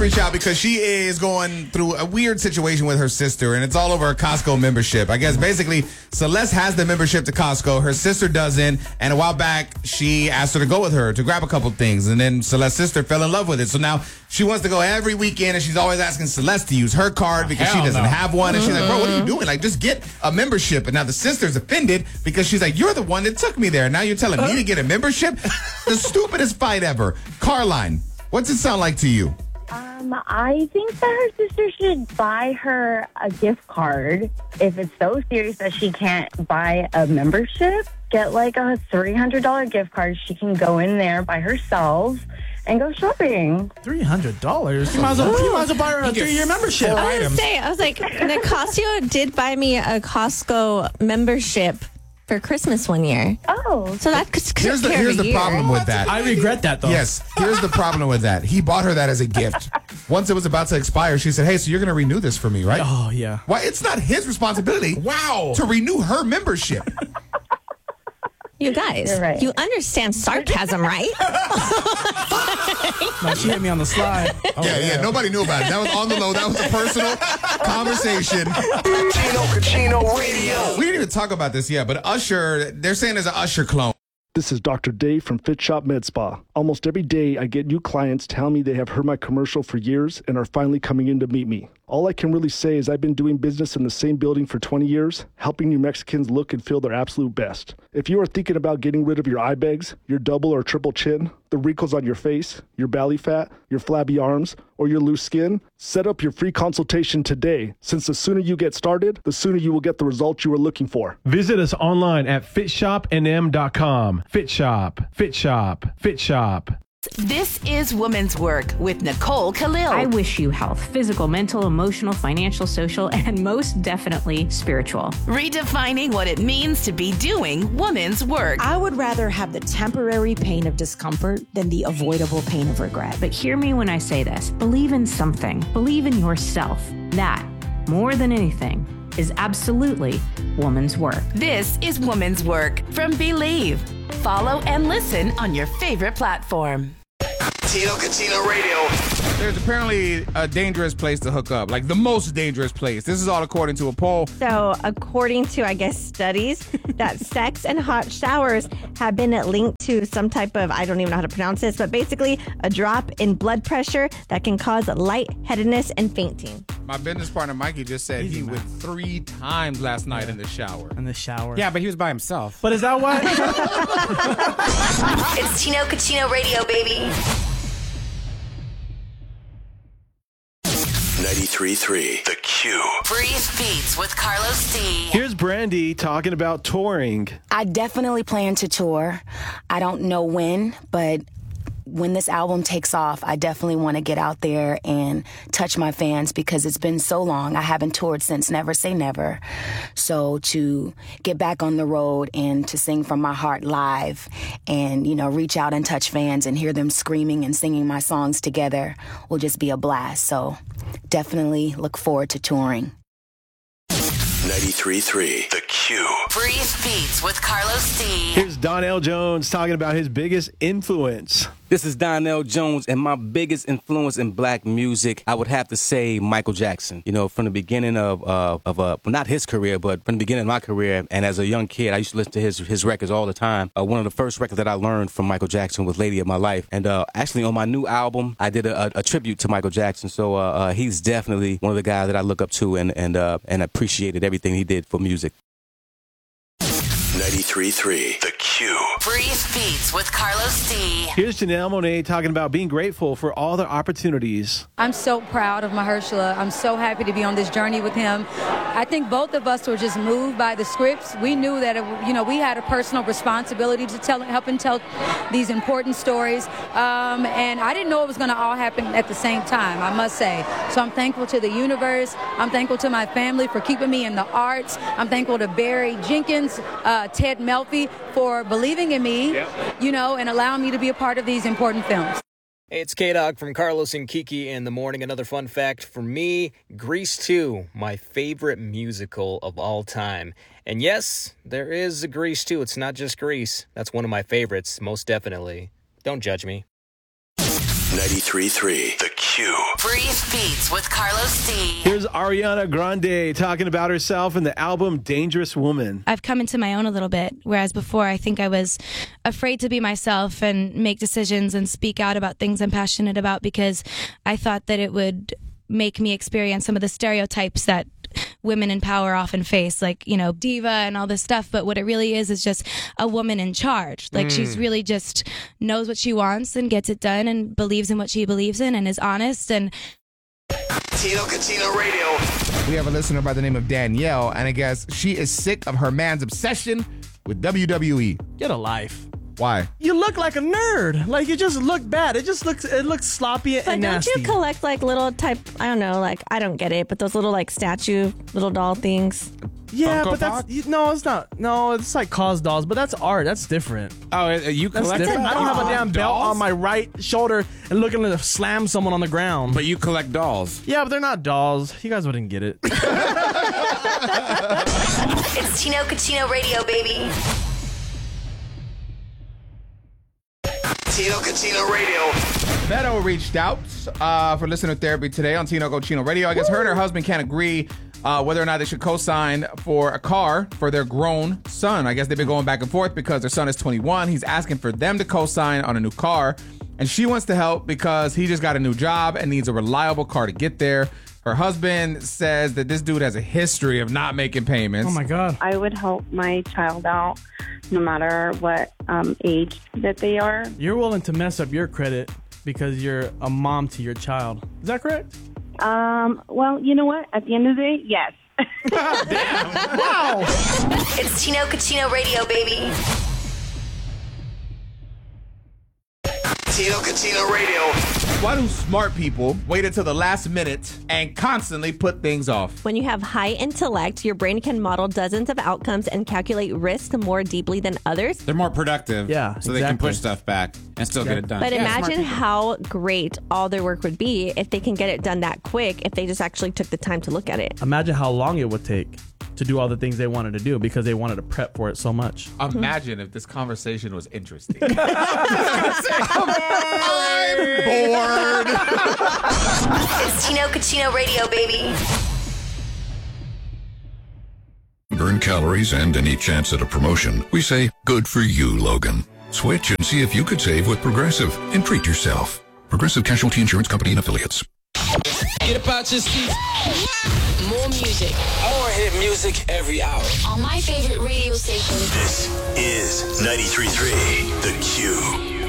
Reach out because she is going through a weird situation with her sister, and it's all over her Costco membership. I guess basically Celeste has the membership to Costco. Her sister doesn't, and a while back she asked her to go with her to grab a couple things, and then Celeste's sister fell in love with it. So now she wants to go every weekend, and she's always asking Celeste to use her card because she doesn't have one. And she's like, bro, what are you doing? Like, just get a membership. And now the sister's offended because she's like, you're the one that took me there. Now you're telling me to get a membership? The stupidest fight ever. Carline, what's it sound like to you? I think that her sister should buy her a gift card. If it's so serious that she can't buy a membership, get like a $300 gift card. She can go in there by herself and go shopping. $300? You might as well buy her a 3-year membership. I was like, Nicasio did buy me a Costco membership for Christmas one year. Oh. So that here's the problem with that. I regret that, though. Yes, here's the problem with that. He bought her that as a gift. Once it was about to expire, she said, hey, so you're going to renew this for me, right? Oh, yeah. Why? It's not his responsibility to renew her membership. You guys, right. You understand sarcasm, right? No, she hit me on the slide. Oh, yeah, nobody knew about it. That was on the low. That was a personal conversation. Kachino Radio. We didn't even talk about this yet, but Usher, they're saying there's an Usher clone. This is Dr. Dave from Fit Shop Med Spa. Almost every day, I get new clients telling me they have heard my commercial for years and are finally coming in to meet me. All I can really say is I've been doing business in the same building for 20 years, helping New Mexicans look and feel their absolute best. If you are thinking about getting rid of your eye bags, your double or triple chin, the wrinkles on your face, your belly fat, your flabby arms, or your loose skin, set up your free consultation today, since the sooner you get started, the sooner you will get the results you are looking for. Visit us online at fitshopnm.com. Fit Shop, Fit Shop, Fit Shop. This is Women's Work with Nicole Khalil. I wish you health, physical, mental, emotional, financial, social, and most definitely spiritual. Redefining what it means to be doing women's work. I would rather have the temporary pain of discomfort than the avoidable pain of regret. But hear me when I say this. Believe in something. Believe in yourself. That, more than anything, is absolutely woman's work. This is Women's Work from Believe. Follow and listen on your favorite platform. Kachino Radio. There's apparently a dangerous place to hook up, like the most dangerous place. This is all according to a poll. So, according to, I guess, studies, that sex and hot showers have been linked to some type of, I don't even know how to pronounce this, but basically a drop in blood pressure that can cause lightheadedness and fainting. My business partner, Mikey, just said he went 3 times last night in the shower. In the shower. Yeah, but he was by himself. But is that why? It's Tino Kachino Radio, baby. 93.3 The Q. Breeze Beats with Carlos D. Here's Brandy talking about touring. I definitely plan to tour. I don't know when, but when this album takes off, I definitely want to get out there and touch my fans because it's been so long. I haven't toured since Never Say Never. So to get back on the road and to sing from my heart live and, you know, reach out and touch fans and hear them screaming and singing my songs together will just be a blast. So definitely look forward to touring. 93.3 The Q. Breeze Beats with Carlos D. Here's Donnell Jones talking about his biggest influence. This is Donnell Jones, and my biggest influence in black music, I would have to say Michael Jackson. You know, from the beginning of not his career, but from the beginning of my career, and as a young kid, I used to listen to his records all the time. One of the first records that I learned from Michael Jackson was Lady of My Life. And actually on my new album, I did a tribute to Michael Jackson. So he's definitely one of the guys that I look up to and appreciated everything he did for music. 93.3 The Q. Breeze Beats with Carlos D. Here's Janelle Monáe talking about being grateful for all the opportunities. I'm so proud of Mahershala. I'm so happy to be on this journey with him. I think both of us were just moved by the scripts. We knew that, we had a personal responsibility to help and tell these important stories. And I didn't know it was going to all happen at the same time, I must say. So I'm thankful to the universe. I'm thankful to my family for keeping me in the arts. I'm thankful to Barry Jenkins, Ted Melfi for believing in me, and allowing me to be a part of these important films. Hey, it's K-Dog from Carlos and Kiki in the morning. Another fun fact for me, Grease 2, my favorite musical of all time. And yes, there is a Grease 2. It's not just Grease. That's one of my favorites, most definitely. Don't judge me. 93.3 The Q. Breathe Beats with Carlos D. Here's Ariana Grande talking about herself in the album Dangerous Woman. I've come into my own a little bit, whereas before I think I was afraid to be myself and make decisions and speak out about things I'm passionate about because I thought that it would make me experience some of the stereotypes that women in power often face, like, you know, diva and all this stuff. But what it really is just a woman in charge. Like, she's really just knows what she wants and gets it done and believes in what she believes in and is honest. And Tino Cucino Radio. We have a listener by the name of Danielle, and I guess she is sick of her man's obsession with WWE. Get a life. Why? You look like a nerd. Like, you just look bad. It looks sloppy But and nasty. don't you collect like little type, I don't know, like, I don't get it, but those little like statue, little doll things? Yeah, Funko but that's no, it's not. No, it's like cause dolls, but that's art. That's different. Oh, you That's collect different. I don't have a damn belt dolls? on my right shoulder and looking to slam someone on the ground. But you collect dolls. Yeah, but they're not dolls. You guys wouldn't get it. It's Tino Cucino Radio, baby. Tino Cucino Radio. Beto reached out for listener therapy today on Tino Cucino Radio. I guess her and her husband can't agree whether or not they should co-sign for a car for their grown son. I guess they've been going back and forth because their son is 21. He's asking for them to co-sign on a new car, and she wants to help because he just got a new job and needs a reliable car to get there. Her husband says that this dude has a history of not making payments. Oh my God. I would help my child out no matter what age that they are. You're willing to mess up your credit because you're a mom to your child. Is that correct? Well, you know what? At the end of the day, yes. Wow. It's Tino Cucino Radio, baby. Tino Cucino Radio. Why do smart people wait until the last minute and constantly put things off? When you have high intellect, your brain can model dozens of outcomes and calculate risk more deeply than others. They're more productive. Yeah, So they can push stuff back and still get it done. But imagine how great all their work would be if they can get it done that quick, if they just actually took the time to look at it. Imagine how long it would take to do all the things they wanted to do because they wanted to prep for it so much. Imagine if this conversation was interesting. I'm bored. It's Tino Cucino Radio, baby. Burn calories and any chance at a promotion. We say, good for you, Logan. Switch and see if you could save with Progressive and treat yourself. Progressive Casualty Insurance Company and Affiliates. Get up out your seat. More music. More hit music every hour. On my favorite radio station. This is 93.3 The Q.